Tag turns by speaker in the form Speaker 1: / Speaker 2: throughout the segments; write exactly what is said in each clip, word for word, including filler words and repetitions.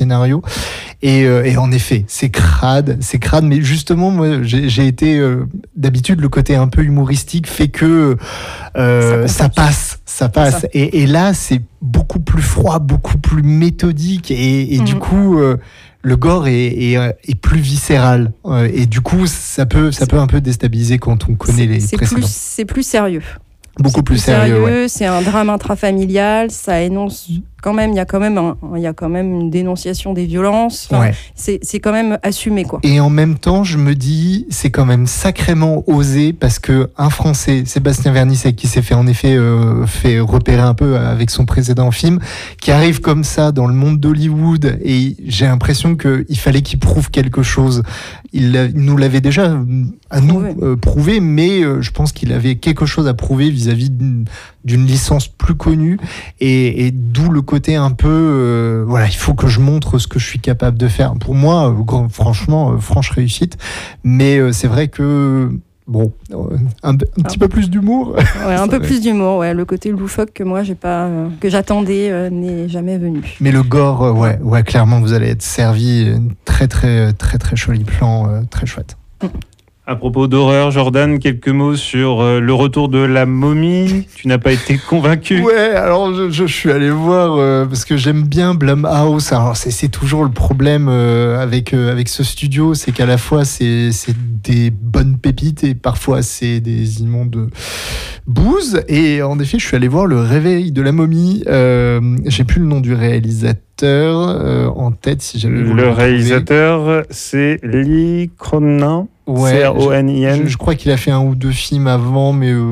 Speaker 1: scénario. Et, euh, et en effet, c'est crade, c'est crade. Mais justement, moi, j'ai, j'ai été euh, d'habitude le côté un peu humoristique fait que euh, ça, ça passe, ça passe. Ça. Et, et là, c'est beaucoup plus froid, beaucoup plus méthodique. Et, et mmh. du coup. Euh, le gore est, est, est plus viscéral euh, et du coup ça peut, ça peut un peu déstabiliser quand on connaît
Speaker 2: c'est,
Speaker 1: les
Speaker 2: c'est
Speaker 1: précédents.
Speaker 2: Plus, c'est plus sérieux.
Speaker 1: Beaucoup
Speaker 2: c'est
Speaker 1: plus,
Speaker 2: plus
Speaker 1: sérieux.
Speaker 2: sérieux
Speaker 1: Ouais.
Speaker 2: C'est un drame intrafamilial, ça énonce quand même, il y a quand même, un, il y a quand même une dénonciation des violences. Enfin,
Speaker 1: ouais.
Speaker 2: c'est, c'est quand même assumé, quoi.
Speaker 1: Et en même temps, je me dis, c'est quand même sacrément osé parce que un Français, Sébastien Vernissek, qui s'est fait en effet euh, fait repérer un peu avec son précédent film, qui arrive comme ça dans le monde d'Hollywood, et j'ai l'impression que il fallait qu'il prouve quelque chose. Il, il nous l'avait déjà à nous euh, prouvé, mais euh, je pense qu'il avait quelque chose à prouver vis-à-vis d'une, d'une licence plus connue, et, et d'où le côté un peu, euh, voilà, il faut que je montre ce que je suis capable de faire. Pour moi, euh, grand, franchement, euh, franche réussite, mais euh, c'est vrai que bon, euh, un, un petit ah. peu plus d'humour.
Speaker 2: Ouais, un peu vrai. plus d'humour, ouais. Le côté loufoque que moi j'ai pas, euh, que j'attendais euh, n'est jamais venu.
Speaker 1: Mais le gore, euh, ouais, ouais, clairement, vous allez être servi. Très, très, très, très joli plan, euh, très chouette.
Speaker 2: Mm.
Speaker 3: À propos d'horreur, Jordan, quelques mots sur euh, le retour de la momie. Tu n'as pas été convaincu?
Speaker 1: Ouais, alors je, je suis allé voir euh, parce que j'aime bien Blumhouse. Alors c'est, c'est toujours le problème euh, avec euh, avec ce studio, c'est qu'à la fois c'est c'est des bonnes pépites et parfois c'est des immondes bouses. Et en effet, je suis allé voir Le Réveil de la momie. Euh, j'ai plus le nom du réalisateur. Euh, en tête, si j'avais
Speaker 3: le, le réalisateur, c'est Lee Cronin.
Speaker 1: Ouais,
Speaker 3: C R O N I N.
Speaker 1: Je, je crois qu'il a fait un ou deux films avant, mais euh,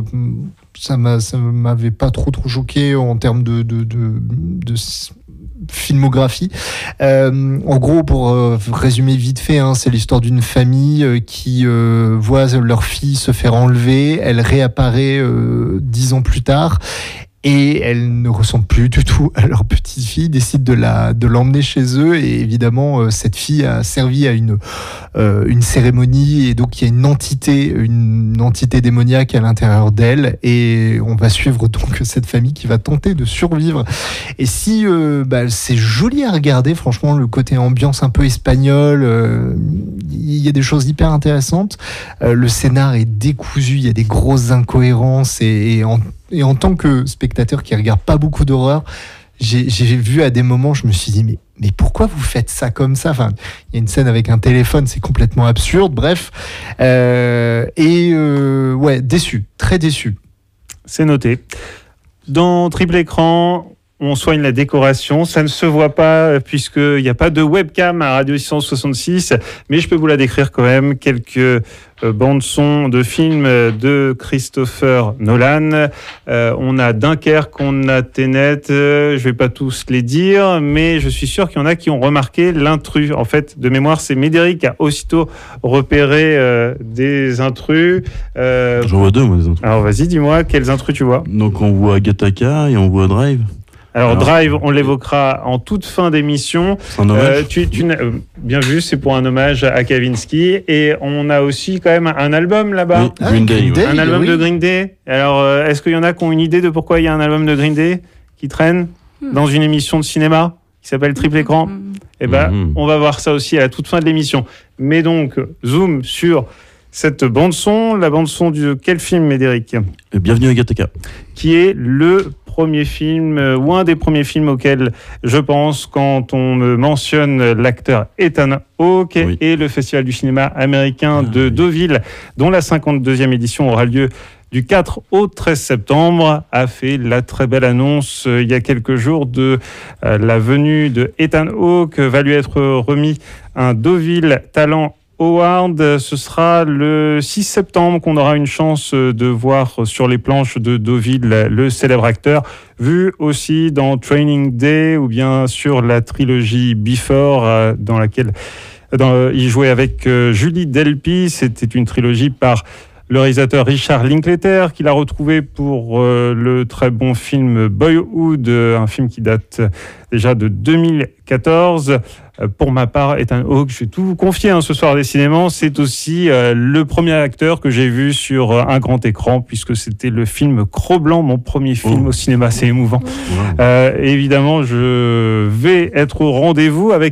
Speaker 1: ça m'a, ça m'avait pas trop trop choqué en termes de de, de, de filmographie. Euh, en gros, pour euh, résumer vite fait, hein, c'est l'histoire d'une famille euh, qui euh, voit leur fille se faire enlever. Elle réapparaît euh, dix ans plus tard. Et elle ne ressemble plus du tout à leur petite fille, décide de, la, de l'emmener chez eux. Et évidemment, euh, cette fille a servi à une, euh, une cérémonie. Et donc, il y a une entité, une entité démoniaque à l'intérieur d'elle. Et on va suivre donc cette famille qui va tenter de survivre. Et si euh, bah, c'est joli à regarder, franchement, le côté ambiance un peu espagnole, euh, il y a des choses hyper intéressantes. Euh, le scénar est décousu, il y a des grosses incohérences. Et, et en Et en tant que spectateur qui regarde pas beaucoup d'horreur, j'ai, j'ai vu à des moments, je me suis dit, mais, mais pourquoi vous faites ça comme ça? Enfin, il y a une scène avec un téléphone, c'est complètement absurde, bref. Euh, et euh, ouais, déçu, très déçu.
Speaker 3: C'est noté. Dans Triple Écran, on soigne la décoration. Ça ne se voit pas puisqu'il n'y a pas de webcam à Radio six cent soixante-six, mais je peux vous la décrire quand même. Quelques euh, bandes-son de films de Christopher Nolan. Euh, on a Dunkerque, on a Tenet. Euh, je ne vais pas tous les dire, mais je suis sûr qu'il y en a qui ont remarqué l'intrus. En fait, de mémoire, c'est Médéric qui a aussitôt repéré euh, des intrus. Euh,
Speaker 4: J'en vois deux, moi, des intrus.
Speaker 3: Alors, vas-y, dis-moi, quels intrus tu vois?
Speaker 4: Donc, on voit Gattaca et on voit Drive.
Speaker 3: Alors, Alors, Drive, on l'évoquera en toute fin d'émission.
Speaker 4: C'est un hommage.
Speaker 3: Euh, tu, tu, euh, bien vu, c'est pour un hommage à Kavinsky. Et on a aussi quand même un album là-bas.
Speaker 4: Oui, Green ah, Day. Green Day
Speaker 3: un album
Speaker 1: oui.
Speaker 3: de Green Day. Alors, euh, est-ce qu'il y en a qui ont une idée de pourquoi il y a un album de Green Day qui traîne hmm. dans une émission de cinéma qui s'appelle Triple Écran? hmm. Eh ben, hmm. on va voir ça aussi à la toute fin de l'émission. Mais donc, zoom sur cette bande-son. La bande-son de quel film, Médéric?
Speaker 4: Bienvenue à Gattaca.
Speaker 3: Qui est le premier film, euh, ou un des premiers films auxquels je pense quand on me mentionne l'acteur Ethan Hawke oui. et le Festival du cinéma américain ah, de oui. Deauville, dont la cinquante-deuxième édition aura lieu du quatre au treize septembre, a fait la très belle annonce euh, il y a quelques jours de euh, la venue de Ethan Hawke. Va lui être remis un Deauville Talent Award. Ce sera le six septembre qu'on aura une chance de voir sur les planches de Deauville le célèbre acteur, vu aussi dans Training Day ou bien sur la trilogie Before, dans laquelle dans, il jouait avec Julie Delpy. C'était une trilogie par le réalisateur Richard Linklater, qu'il a retrouvé pour euh, le très bon film Boyhood, euh, un film qui date déjà de deux mille quatorze. Euh, pour ma part, Ethan Hawke, je vais tout vous confier hein, ce soir décidément, c'est aussi euh, le premier acteur que j'ai vu sur euh, un grand écran, puisque c'était le film Cro-Blanc, mon premier film oh. au cinéma, c'est émouvant. Wow. Euh, évidemment, je vais être au rendez-vous avec